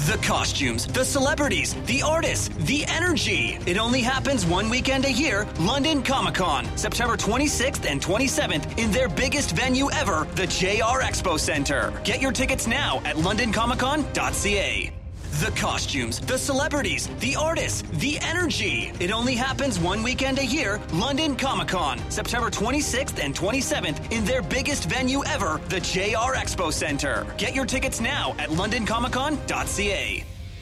The costumes, the celebrities, the artists, the energy. It only happens one weekend a year, London Comic-Con, September 26th and 27th in their biggest venue ever, the JR Expo Center. Get your tickets now at londoncomiccon.ca. The costumes, the celebrities, the artists, the energy. It only happens one weekend a year, London Comic-Con, September 26th and 27th in their biggest venue ever, the JR Expo Center. Get your tickets now at londoncomiccon.ca.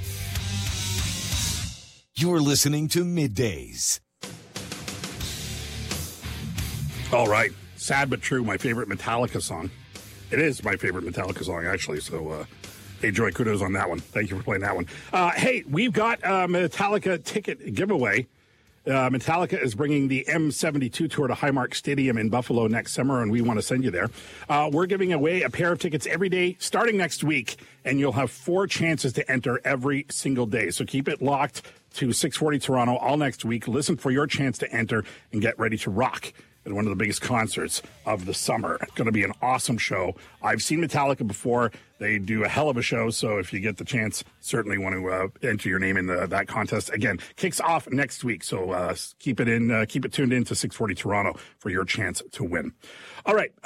You're listening to Middays. All right. Sad but true, my favorite Metallica song. It is my favorite Metallica song, actually, so... Hey, Joy, kudos on that one. Thank you for playing that one. Hey, we've got a Metallica ticket giveaway. Metallica is bringing the M72 tour to Highmark Stadium in Buffalo next summer, and we want to send you there. We're giving away a pair of tickets every day starting next week, and you'll have 4 chances to enter every single day. So keep it locked to 640 Toronto all next week. Listen for your chance to enter and get ready to rock at one of the biggest concerts of the summer. It's going to be an awesome show. I've seen Metallica before. They do a hell of a show, so if you get the chance, certainly want to enter your name in that contest. Again, kicks off next week, so keep it tuned in to 640 Toronto for your chance to win. All right.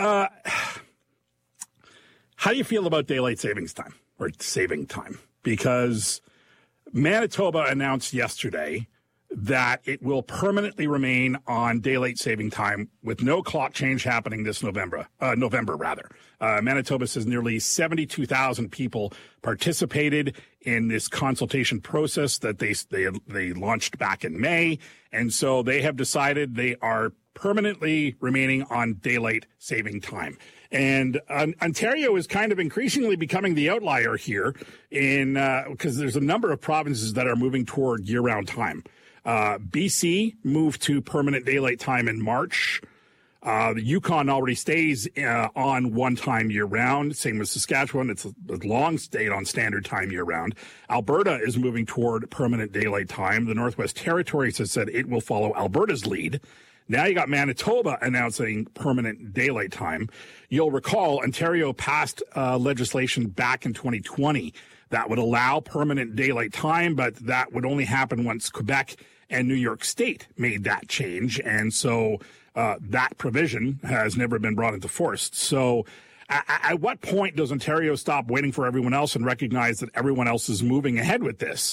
How do you feel about daylight savings time, or saving time? Because Manitoba announced yesterday that it will permanently remain on daylight saving time with no clock change happening this November. Manitoba says nearly 72,000 people participated in this consultation process that they launched back in May. And so they have decided they are permanently remaining on daylight saving time. And Ontario is kind of increasingly becoming the outlier here because there's a number of provinces that are moving toward year-round time. BC moved to permanent daylight time in March. The Yukon already stays on one time year-round. Same with Saskatchewan. It's long stayed on standard time year-round. Alberta is moving toward permanent daylight time. The Northwest Territories has said it will follow Alberta's lead. Now you got Manitoba announcing permanent daylight time. You'll recall Ontario passed legislation back in 2020 that would allow permanent daylight time, but that would only happen once Quebec and New York State made that change. And so that provision has never been brought into force. So at what point does Ontario stop waiting for everyone else and recognize that everyone else is moving ahead with this?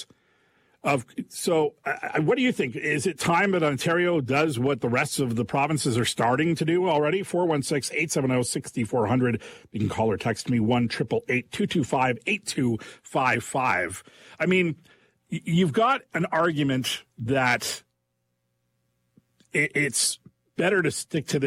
What do you think? Is it time that Ontario does what the rest of the provinces are starting to do already? 416-870-6400. You can call or text me 1-888-225-8255. I mean, you've got an argument that it's better to stick to this